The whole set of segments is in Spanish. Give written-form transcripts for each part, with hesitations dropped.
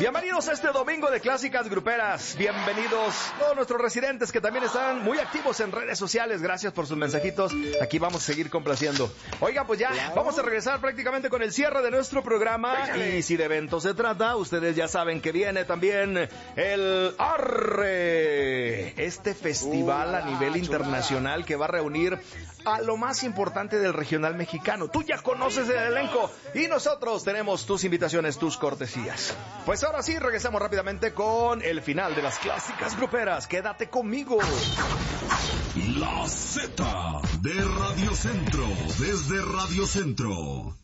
Bienvenidos a este domingo de Clásicas Gruperas. Bienvenidos todos nuestros residentes que también están muy activos en redes sociales. Gracias por sus mensajitos. Aquí vamos a seguir complaciendo. Oiga, pues ya vamos a regresar prácticamente con el cierre de nuestro programa. Y si de eventos se trata, ustedes ya saben que viene también el Arre. Este festival a nivel internacional que va a reunir a lo más importante del regional mexicano. Tú ya conoces el elenco y nosotros tenemos tus invitaciones, tus cortesías. Pues ahora sí, regresamos rápidamente con el final de las Clásicas Gruperas. Quédate conmigo. La Z de Radio Centro, desde Radio Centro.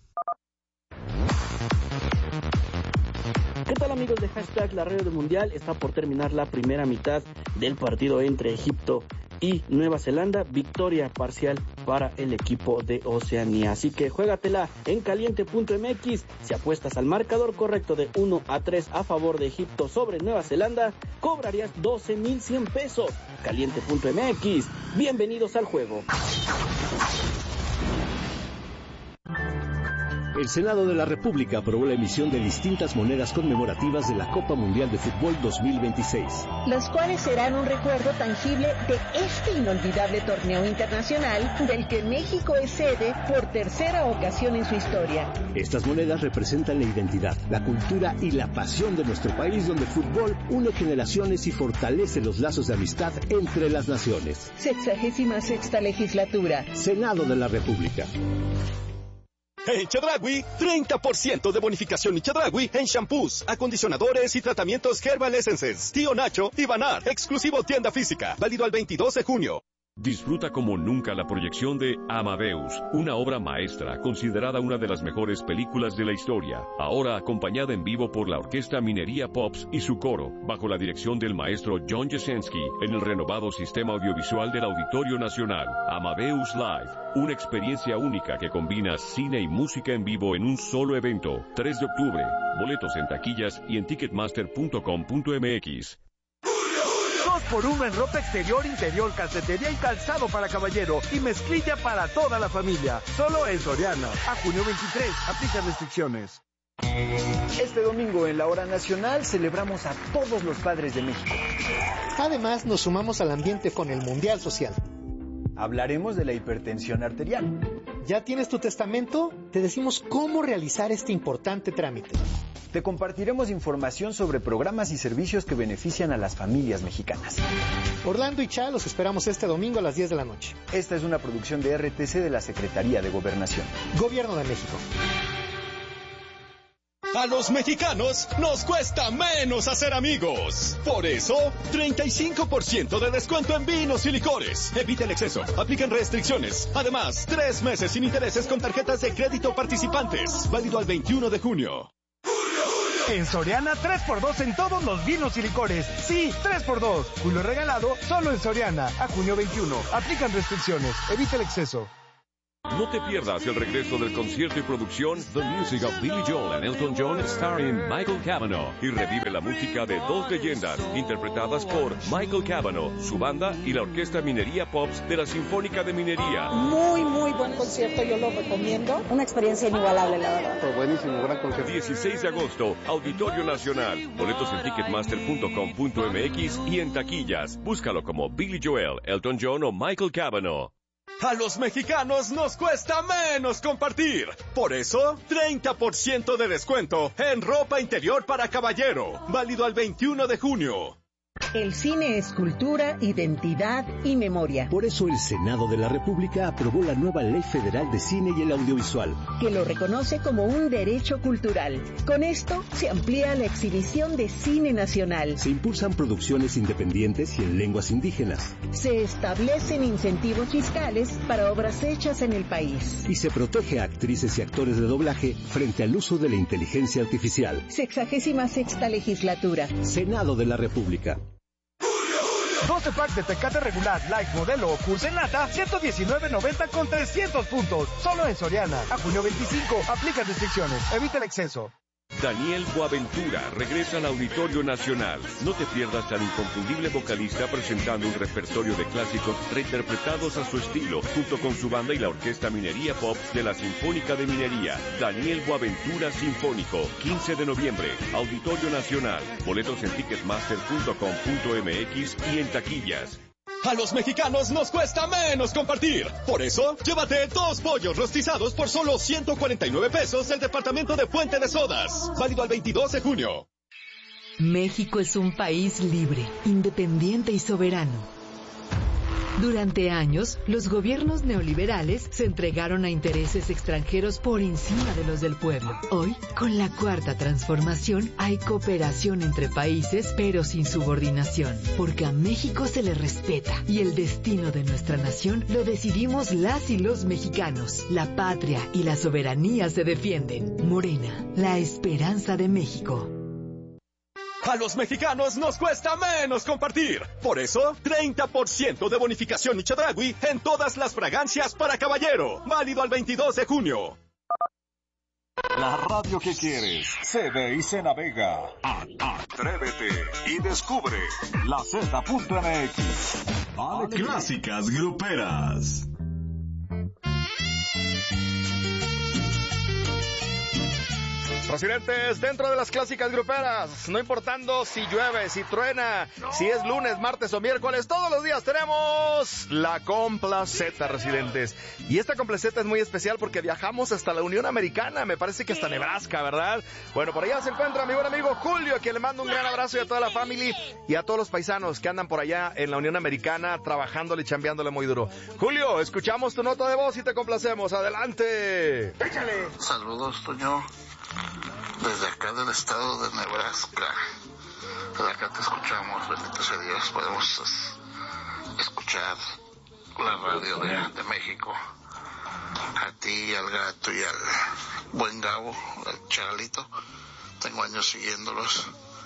¿Qué tal, amigos de Hashtag La Radio del Mundial? Está por terminar la primera mitad del partido entre Egipto y Nueva Zelanda. Victoria parcial para el equipo de Oceanía. Así que juégatela en caliente.mx. Si apuestas al marcador correcto de 1-3 a favor de Egipto sobre Nueva Zelanda, cobrarías 12,100 pesos. Caliente.mx. Bienvenidos al juego. El Senado de la República aprobó la emisión de distintas monedas conmemorativas de la Copa Mundial de Fútbol 2026. Las cuales serán un recuerdo tangible de este inolvidable torneo internacional del que México es sede por tercera ocasión en su historia. Estas monedas representan la identidad, la cultura y la pasión de nuestro país, donde el fútbol une generaciones y fortalece los lazos de amistad entre las naciones. 66ª legislatura. Senado de la República. En Chedraui, 30% de bonificación y Chedraui en shampoos, acondicionadores y tratamientos Herbal Essences. Tío Nacho y Banar, exclusivo tienda física, válido al 22 de junio. Disfruta como nunca la proyección de Amadeus, una obra maestra considerada una de las mejores películas de la historia, ahora acompañada en vivo por la Orquesta Minería Pops y su coro, bajo la dirección del maestro John Jasenski, en el renovado sistema audiovisual del Auditorio Nacional. Amadeus Live, una experiencia única que combina cine y música en vivo en un solo evento. 3 de octubre, boletos en taquillas y en ticketmaster.com.mx. 2x1 en ropa exterior, interior, calcetería y calzado para caballero y mezclilla para toda la familia. Solo en Soriana. A junio 23. Aplica restricciones. Este domingo en la Hora Nacional celebramos a todos los padres de México. Además, nos sumamos al ambiente con el Mundial Social. Hablaremos de la hipertensión arterial. ¿Ya tienes tu testamento? Te decimos cómo realizar este importante trámite. Te compartiremos información sobre programas y servicios que benefician a las familias mexicanas. Orlando y Cha los esperamos este domingo a las 10 de la noche. Esta es una producción de RTC de la Secretaría de Gobernación. Gobierno de México. A los mexicanos nos cuesta menos hacer amigos. Por eso, 35% de descuento en vinos y licores. Evita el exceso. Aplican restricciones. Además, 3 meses sin intereses con tarjetas de crédito participantes. Válido al 21 de junio. En Soriana, 3x2 en todos los vinos y licores. Sí, 3x2. Julio regalado solo en Soriana. A junio 21. Aplican restricciones. Evita el exceso. No te pierdas el regreso del concierto y producción The Music of Billy Joel and Elton John starring Michael Cavanaugh, y revive la música de dos leyendas interpretadas por Michael Cavanaugh, su banda y la Orquesta Minería Pops de la Sinfónica de Minería. Muy buen concierto, yo lo recomiendo. Una experiencia inigualable, la verdad. Fue buenísimo, gran concierto. 16 de agosto, Auditorio Nacional. Boletos en ticketmaster.com.mx y en taquillas. Búscalo como Billy Joel, Elton John o Michael Cavanaugh. A los mexicanos nos cuesta menos compartir. Por eso, 30% de descuento en ropa interior para caballero. Válido al 21 de junio. El cine es cultura, identidad y memoria. Por eso el Senado de la República aprobó la nueva Ley Federal de Cine y el Audiovisual, que lo reconoce como un derecho cultural. Con esto se amplía la exhibición de cine nacional. Se impulsan producciones independientes y en lenguas indígenas. Se establecen incentivos fiscales para obras hechas en el país. Y se protege a actrices y actores de doblaje frente al uso de la inteligencia artificial. 66ª legislatura. Senado de la República. 12 pack de Tecate regular, light, modelo o Cursenata, 119.90 con 300 puntos. Solo en Soriana. A junio 25. Aplica restricciones. Evita el exceso. Daniel Boaventura regresa al Auditorio Nacional. No te pierdas al inconfundible vocalista presentando un repertorio de clásicos reinterpretados a su estilo, junto con su banda y la Orquesta Minería Pop de la Sinfónica de Minería. Daniel Boaventura Sinfónico, 15 de noviembre, Auditorio Nacional. Boletos en ticketmaster.com.mx y en taquillas. A los mexicanos nos cuesta menos compartir. Por eso, llévate 2 pollos rostizados por solo 149 pesos del departamento de Puente de Sodas. Válido al 22 de junio. México es un país libre, independiente y soberano. Durante años, los gobiernos neoliberales se entregaron a intereses extranjeros por encima de los del pueblo. Hoy, con la Cuarta Transformación, hay cooperación entre países, pero sin subordinación, porque a México se le respeta y el destino de nuestra nación lo decidimos las y los mexicanos. La patria y la soberanía se defienden. Morena, la esperanza de México. A los mexicanos nos cuesta menos compartir. Por eso, 30% de bonificación y Chedraui en todas las fragancias para caballero. Válido al 22 de junio. La radio que quieres se ve y se navega. Atrévete y descubre la Z.mx. Clásicas gruperas. Residentes, dentro de las clásicas gruperas, no importando si llueve, si truena, si es lunes, martes o miércoles, todos los días tenemos la Complaceta, residentes. Y esta Complaceta es muy especial porque viajamos hasta la Unión Americana, me parece que hasta Nebraska, ¿verdad? Bueno, por allá se encuentra mi buen amigo Julio, a quien le mando un gran abrazo y a toda la familia y a todos los paisanos que andan por allá en la Unión Americana trabajándole y chambeándole muy duro. Julio, escuchamos tu nota de voz y te complacemos. Adelante. Échale. Saludos, Toño. Desde acá del estado de Nebraska. Desde acá te escuchamos, bendito sea Dios. Podemos escuchar la radio de México. A ti, al gato y al buen Gabo, al Charlito. Tengo años siguiéndolos.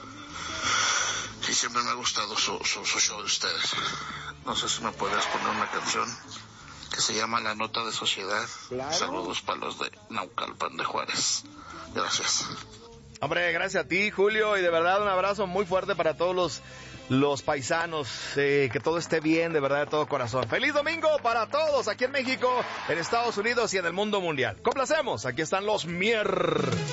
Y siempre me ha gustado su show de ustedes. No sé si me puedes poner una canción que se llama La Nota de Sociedad. Claro. Saludos para los de Naucalpan de Juárez. Gracias. Hombre, gracias a ti, Julio, y de verdad un abrazo muy fuerte para todos los paisanos, que todo esté bien, de verdad, de todo corazón. ¡Feliz domingo para todos aquí en México, en Estados Unidos y en el mundo mundial! ¡Complacemos! Aquí están los Mier.